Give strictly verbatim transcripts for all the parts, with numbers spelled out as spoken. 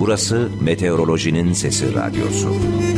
Burası Meteorolojinin Sesi Radyosu.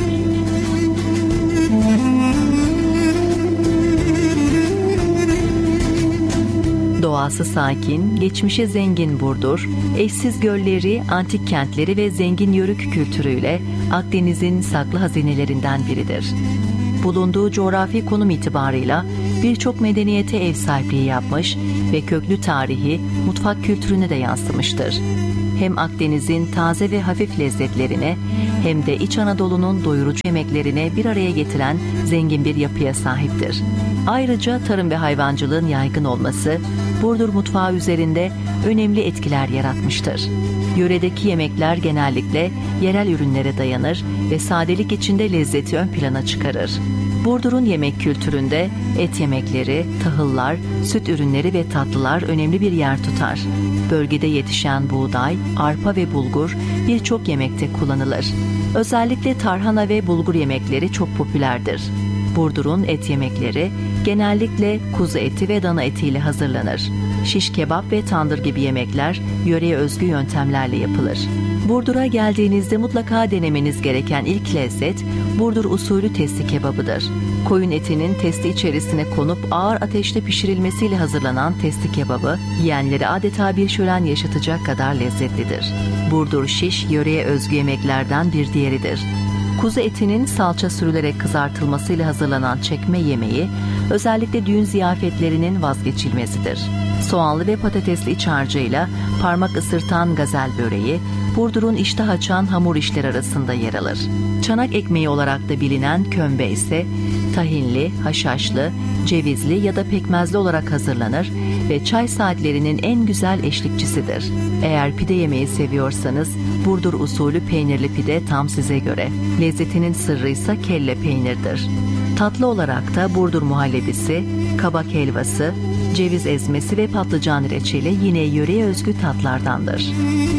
Doğası sakin, geçmişi zengin Burdur, eşsiz gölleri, antik kentleri ve zengin yörük kültürüyle Akdeniz'in saklı hazinelerinden biridir. Bulunduğu coğrafi konum itibarıyla birçok medeniyete ev sahipliği yapmış ve köklü tarihi, mutfak kültürüne de yansımıştır. Hem Akdeniz'in taze ve hafif lezzetlerine hem de İç Anadolu'nun doyurucu yemeklerine bir araya getiren zengin bir yapıya sahiptir. Ayrıca tarım ve hayvancılığın yaygın olması Burdur mutfağı üzerinde önemli etkiler yaratmıştır. Yöredeki yemekler genellikle yerel ürünlere dayanır ve sadelik içinde lezzeti ön plana çıkarır. Burdur'un yemek kültüründe et yemekleri, tahıllar, süt ürünleri ve tatlılar önemli bir yer tutar. Bölgede yetişen buğday, arpa ve bulgur birçok yemekte kullanılır. Özellikle tarhana ve bulgur yemekleri çok popülerdir. Burdur'un et yemekleri genellikle kuzu eti ve dana etiyle hazırlanır. Şiş kebap ve tandır gibi yemekler yöreye özgü yöntemlerle yapılır. Burdur'a geldiğinizde mutlaka denemeniz gereken ilk lezzet Burdur usulü testi kebabıdır. Koyun etinin testi içerisine konup ağır ateşte pişirilmesiyle hazırlanan testi kebabı yiyenleri adeta bir şölen yaşatacak kadar lezzetlidir. Burdur şiş yöreye özgü yemeklerden bir diğeridir. Kuzu etinin salça sürülerek kızartılmasıyla hazırlanan çekme yemeği özellikle düğün ziyafetlerinin vazgeçilmezidir. Soğanlı ve patatesli iç harcıyla parmak ısırtan gazel böreği, Burdur'un iştah açan hamur işleri arasında yer alır. Çanak ekmeği olarak da bilinen kömbe ise tahinli, haşhaşlı, cevizli ya da pekmezli olarak hazırlanır ve çay saatlerinin en güzel eşlikçisidir. Eğer pide yemeği seviyorsanız Burdur usulü peynirli pide tam size göre. Lezzetinin sırrı ise kelle peynirdir. Tatlı olarak da Burdur muhallebisi, kabak helvası, ceviz ezmesi ve patlıcan reçeli yine yöreye özgü tatlardandır.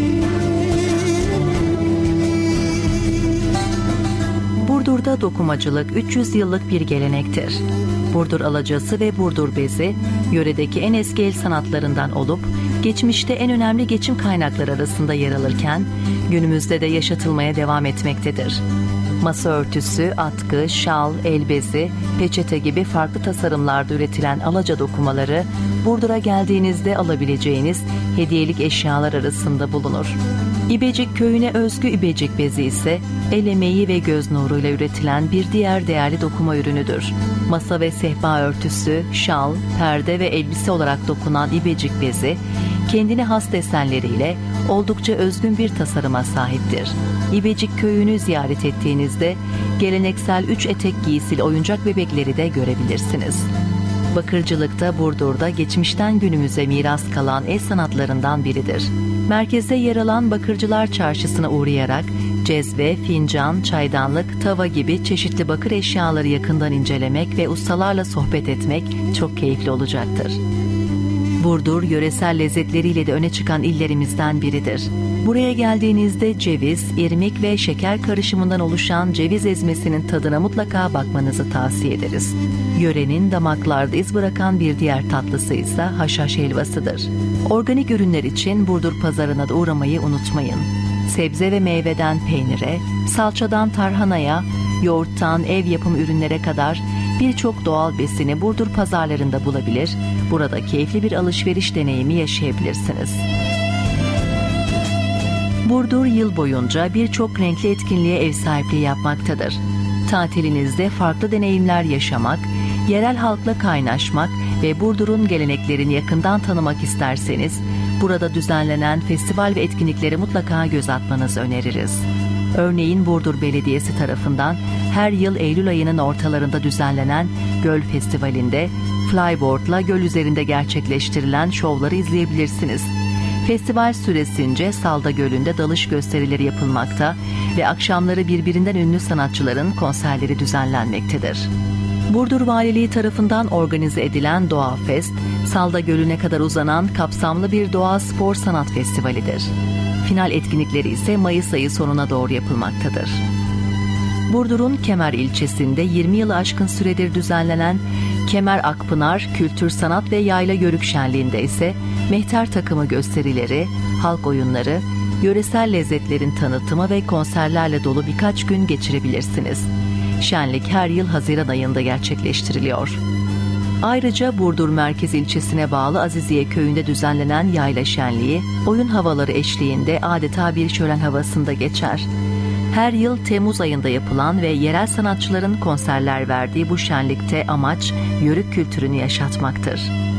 Burdur'da dokumacılık üç yüz yıllık bir gelenektir. Burdur alacası ve Burdur bezi yöredeki en eski el sanatlarından olup geçmişte en önemli geçim kaynakları arasında yer alırken günümüzde de yaşatılmaya devam etmektedir. Masa örtüsü, atkı, şal, el bezi, peçete gibi farklı tasarımlarda üretilen alaca dokumaları Burdur'a geldiğinizde alabileceğiniz hediyelik eşyalar arasında bulunur. İbecik köyüne özgü ibecik bezi ise el emeği ve göz nuruyla üretilen bir diğer değerli dokuma ürünüdür. Masa ve sehpa örtüsü, şal, perde ve elbise olarak dokunan ibecik bezi kendine has desenleriyle oldukça özgün bir tasarıma sahiptir. İbecik köyünü ziyaret ettiğinizde geleneksel üç etek giysili oyuncak bebekleri de görebilirsiniz. Bakırcılıkta Burdur'da geçmişten günümüze miras kalan el sanatlarından biridir. Merkezde yer alan Bakırcılar Çarşısı'na uğrayarak cezve, fincan, çaydanlık, tava gibi çeşitli bakır eşyaları yakından incelemek ve ustalarla sohbet etmek çok keyifli olacaktır. Burdur, yöresel lezzetleriyle de öne çıkan illerimizden biridir. Buraya geldiğinizde ceviz, irmik ve şeker karışımından oluşan ceviz ezmesinin tadına mutlaka bakmanızı tavsiye ederiz. Yörenin damaklarda iz bırakan bir diğer tatlısı ise haşhaş helvasıdır. Organik ürünler için Burdur pazarına da uğramayı unutmayın. Sebze ve meyveden peynire, salçadan tarhanaya, yoğurttan ev yapımı ürünlere kadar birçok doğal besini Burdur pazarlarında bulabilir, burada keyifli bir alışveriş deneyimi yaşayabilirsiniz. Burdur yıl boyunca birçok renkli etkinliğe ev sahipliği yapmaktadır. Tatilinizde farklı deneyimler yaşamak, yerel halkla kaynaşmak ve Burdur'un geleneklerini yakından tanımak isterseniz, burada düzenlenen festival ve etkinlikleri mutlaka göz atmanızı öneririz. Örneğin Burdur Belediyesi tarafından her yıl Eylül ayının ortalarında düzenlenen Göl Festivali'nde flyboard'la göl üzerinde gerçekleştirilen şovları izleyebilirsiniz. Festival süresince Salda Gölü'nde dalış gösterileri yapılmakta ve akşamları birbirinden ünlü sanatçıların konserleri düzenlenmektedir. Burdur Valiliği tarafından organize edilen Doğa Fest, Salda Gölü'ne kadar uzanan kapsamlı bir doğa spor sanat festivalidir. Final etkinlikleri ise Mayıs ayı sonuna doğru yapılmaktadır. Burdur'un Kemer ilçesinde yirmi yılı aşkın süredir düzenlenen Kemer Akpınar Kültür Sanat ve Yayla Yörük Şenliği'nde ise mehter takımı gösterileri, halk oyunları, yöresel lezzetlerin tanıtımı ve konserlerle dolu birkaç gün geçirebilirsiniz. Şenlik her yıl Haziran ayında gerçekleştiriliyor. Ayrıca Burdur Merkez ilçesine bağlı Aziziye köyünde düzenlenen yayla şenliği, oyun havaları eşliğinde adeta bir şölen havasında geçer. Her yıl Temmuz ayında yapılan ve yerel sanatçıların konserler verdiği bu şenlikte amaç yörük kültürünü yaşatmaktır.